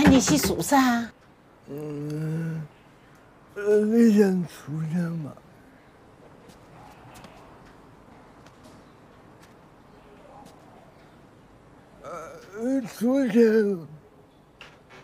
你是属啥？ 你想出家吗？出家